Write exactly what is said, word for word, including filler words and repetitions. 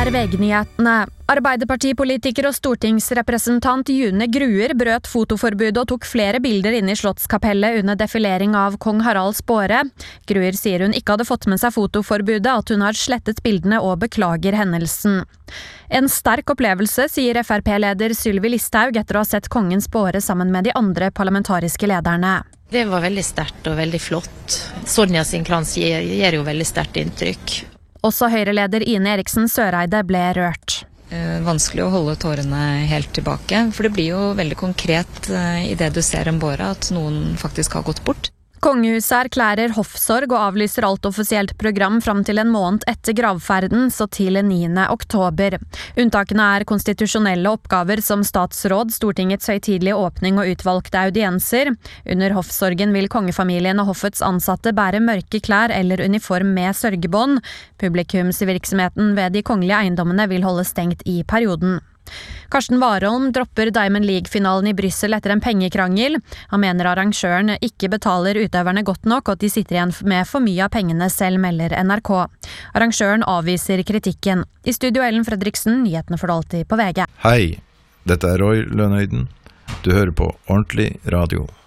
er V G-nyhetene. Arbeiderpartipolitiker og stortingsrepresentant June Gruer brøt fotoforbudet og tok flere bilder inne i Slottskapellet under defilering av kong Haralds båre. Gruer sier hun ikke hadde fått med seg fotoforbudet, at hun har slettet bildene og beklager hendelsen. En sterk opplevelse, sier F R P-leder Sylvi Listhaug etter å ha sett kongens båre sammen med de andre parlamentariske lederne. Det var veldig sterkt og veldig flott. Sonja sin krans gir, gir jo veldig sterkt inntrykk. Også Høyre-leder Ine Eriksen Søreide ble rørt. Eh, vanskelig å holde tårene helt tilbake, for det blir jo veldig konkret eh, i det du ser en båre, at noen faktisk har gått bort. Kongehuset erklærer hoffsorg og avlyser alt offisielt program fram til en måned etter gravferden, så til niende oktober. Unntakene er konstitusjonelle oppgaver som statsråd, Stortingets høytidelige åpning og utvalgte audienser. Under hoffsorgen vil kongefamilien og hoffets ansatte bære mørke klær eller uniform med sørgebånd. Publikumsvirksomheten ved de kongelige eiendommene vil holde stengt i perioden. Karsten Warholm dropper Diamond League-finalen i Brussel etter en pengekrangel. Han mener arrangøren ikke betaler utøverne godt nok, og at de sitter igjen med for mye av pengene selv, melder N R K. Arrangøren avviser kritikken. I studio Ellen Fredriksen, nyhetene for alltid på V G. Hei, dette er Roy Lønnøyden. Du hører på Ordentlig Radio.